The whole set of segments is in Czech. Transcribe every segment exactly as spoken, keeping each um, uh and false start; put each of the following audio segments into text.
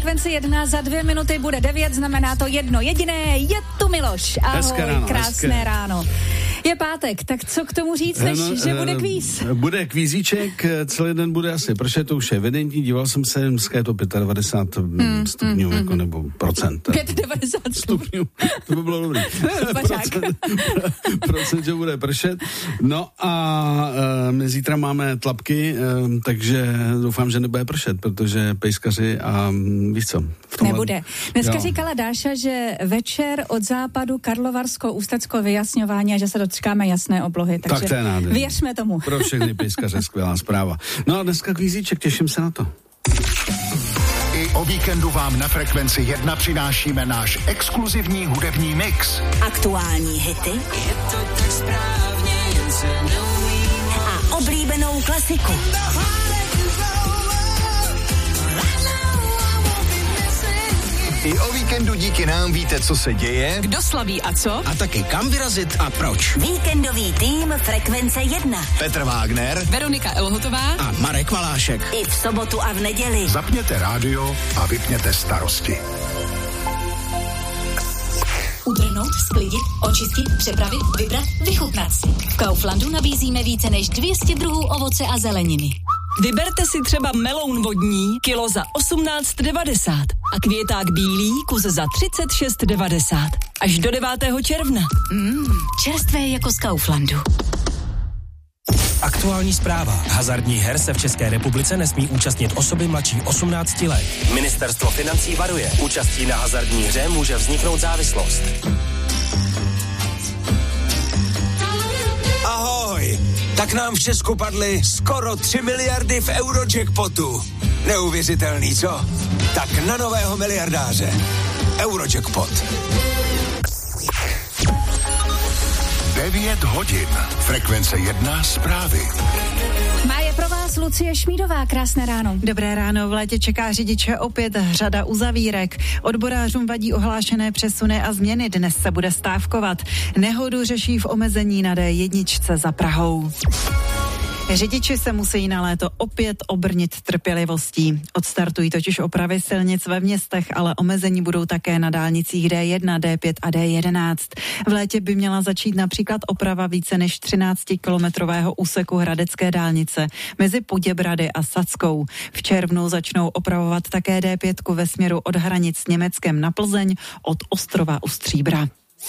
Frekvenci jedna za dvě minuty bude devět, znamená to jedno jediné, je tu Miloš. Ahoj, ráno, krásné hezké ráno. Je pátek, tak co k tomu říct, než no, že bude kvíz? Bude kvízíček, celý den bude asi, protože to už je evidentní, díval jsem se, dneska je to devadesát pět hmm, stupňů, hmm, jako, nebo procent. devadesát pět stupňů. To by bylo dobrý. procent, procent, že bude pršet. No a uh, my zítra máme tlapky, uh, takže doufám, že nebude pršet, protože pejskaři a um, víš co? Tomhle... Nebude. Dneska jo. říkala Dáša, že večer od západu Karlovarsko-Ústecko vyjasňování a že se dočkáme jasné oblohy, takže tak věřme tomu. Pro všechny pejskaře skvělá zpráva. No a dneska kvízíček, těším se na to. I o víkendu vám na Frekvenci jedna přinášíme náš exkluzivní hudební mix. Aktuální hity. Je to tak správně, jen se neuví. A oblíbenou klasiku. I o víkendu díky nám víte, co se děje, kdo slaví a co, a taky kam vyrazit a proč. Víkendový tým Frekvence jedna. Petr Wagner, Veronika Elhotová a Marek Malášek. I v sobotu a v neděli. Zapněte rádio a vypněte starosti. Utrhnout, sklidit, očistit, přepravit, vybrat, vychutnat si. V Kauflandu nabízíme více než dvě stě druhů ovoce a zeleniny. Vyberte si třeba meloun vodní, kilo za osmnáct devadesát a květák bílý, kus za třicet šest devadesát. Až do devátého června. Mmm, čerstvé jako z Kauflandu. Aktuální zpráva. Hazardních her se v České republice nesmí účastnit osoby mladší osmnácti let. Ministerstvo financí varuje. Účastí na hazardní hře může vzniknout závislost. Ahoj! Tak nám v Česku padly skoro tři miliardy v Eurojackpotu. Neuvěřitelný, co? Tak na nového miliardáře. Eurojackpot. devět hodin. Frekvence jedna zprávy. Má je pro vás Lucie Šmídová. Krásné ráno. Dobré ráno. V létě čeká řidiče opět řada uzavírek. Odborářům vadí ohlášené přesuny a změny. Dnes se bude stávkovat. Nehodu řeší v omezení na dé jedna za Prahou. Řidiči se musí na léto opět obrnit trpělivostí. Odstartují totiž opravy silnic ve městech, ale omezení budou také na dálnicích dé jedna, dé pět a dé jedenáct. V létě by měla začít například oprava více než třináctikilometrového úseku hradecké dálnice mezi Poděbrady a Sackou. V červnu začnou opravovat také dé pět ve směru od hranic s Německem na Plzeň od Ostrova u Stříbra.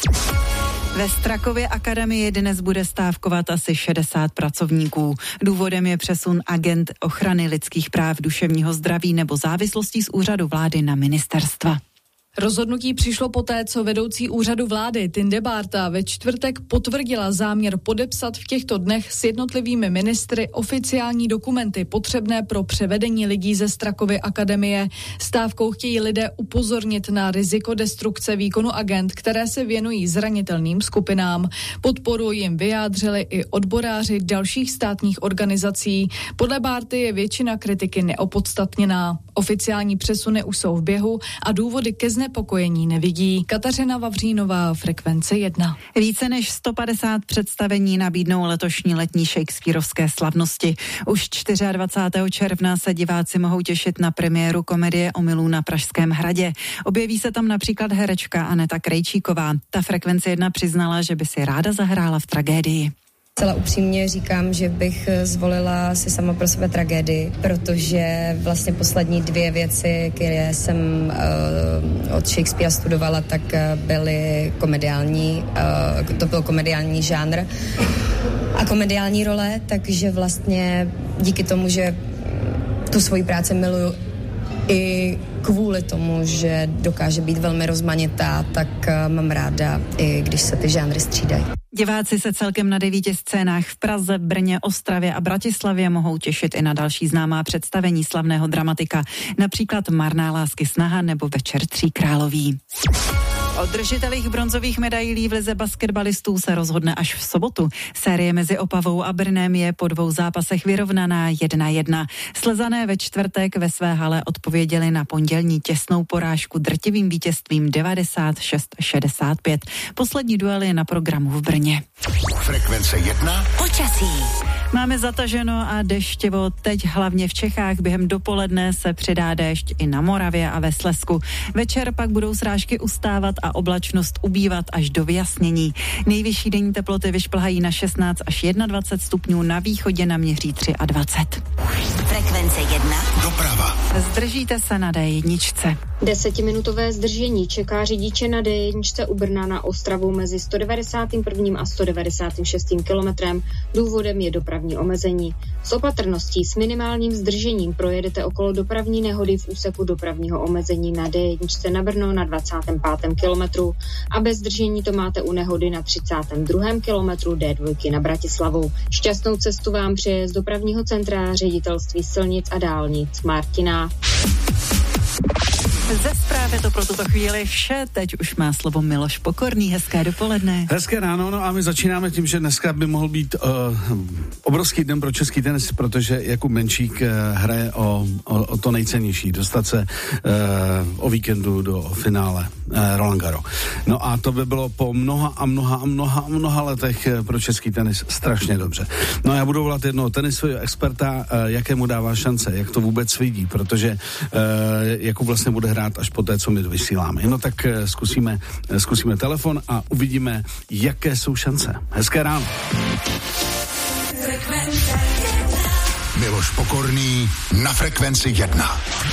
Ve Strakově akademii dnes bude stávkovat asi šedesát pracovníků. Důvodem je přesun agent ochrany lidských práv, duševního zdraví nebo závislostí z úřadu vlády na ministerstva. Rozhodnutí přišlo poté, co vedoucí úřadu vlády Tinde Bárta ve čtvrtek potvrdila záměr podepsat v těchto dnech s jednotlivými ministry oficiální dokumenty potřebné pro převedení lidí ze Strakovy akademie. Stávkou chtějí lidé upozornit na riziko destrukce výkonu agent, které se věnují zranitelným skupinám. Podporu jim vyjádřili i odboráři dalších státních organizací. Podle Bárty je většina kritiky neopodstatněná. Oficiální přesuny už jsou v běhu a důvody ke znepokojení nevidí. Kateřina Vavřínová, Frekvence jedna. Více než sto padesát představení nabídnou letošní letní shakespearovské slavnosti. Už dvacátého čtvrtého června se diváci mohou těšit na premiéru komedie Omylů na Pražském hradě. Objeví se tam například herečka Aneta Krejčíková. Ta Frekvence jedna přiznala, že by si ráda zahrála v tragédii. Celá upřímně říkám, že bych zvolila si sama pro sebe tragédii, protože vlastně poslední dvě věci, které jsem uh, od Shakespearea studovala, tak byly komediální, uh, to byl komediální žánr a komediální role, takže vlastně díky tomu, že tu svoji práci miluju i kvůli tomu, že dokáže být velmi rozmanitá, tak uh, mám ráda, i když se ty žánry střídají. Diváci se celkem na devíti scénách v Praze, Brně, Ostravě a Bratislavě mohou těšit i na další známá představení slavného dramatika, například Marná lásky snaha nebo Večer tří královí. O držitelích bronzových medailí v lize basketbalistů se rozhodne až v sobotu. Série mezi Opavou a Brnem je po dvou zápasech vyrovnaná jedna jedna. Slezané ve čtvrtek ve své hale odpověděli na pondělní těsnou porážku drtivým vítězstvím devadesát šest šedesát pět. Poslední duel je na programu v Brně. Frekvence jedna. Počasí. Máme zataženo a deštěvo teď hlavně v Čechách. Během dopoledne se přidá déšť i na Moravě a ve Slezsku. Večer pak budou srážky ustávat a oblačnost ubývat až do vyjasnění. Nejvyšší denní teploty vyšplhají na šestnáct až dvacet jedna stupňů, na východě naměří dvacet tři. Frekvence jedna. Doprava. Zdržíte se na dé jedna. Desetiminutové zdržení čeká řidiče na dé jedna u Brna na Ostravu mezi sto devadesátým prvním a sto devadesátým šestým kilometrem. Důvodem je dopravní omezení. S opatrností s minimálním zdržením projedete okolo dopravní nehody v úseku dopravního omezení na dé jedna na Brno na dvacátém pátém kilometru a bez zdržení to máte u nehody na třicátém druhém kilometru dé dva na Bratislavu. Šťastnou cestu vám přeje z dopravního centra Ředitelství silnic a dálnic Martina. Ze zprávy to pro tuto chvíli vše, teď už má slovo Miloš Pokorný, hezké dopoledne. Hezké ráno, no a my začínáme tím, že dneska by mohl být uh, obrovský den pro český tenis, protože Jakub Menšík uh, hraje o, o, o to nejcennější, dostat se uh, o víkendu do finále uh, Roland Garros. No a to by bylo po mnoha a mnoha a mnoha a mnoha letech uh, pro český tenis strašně dobře. No a já budu volat jednoho tenisového experta, uh, jakému dává šance, jak to vůbec vidí, protože uh, Jakub vlastně bude hrát až po té, co my vysíláme. No tak uh, zkusíme, uh, zkusíme telefon a uvidíme, jaké jsou šance. Hezké ráno. Miloš Pokorný na Frekvenci jedna.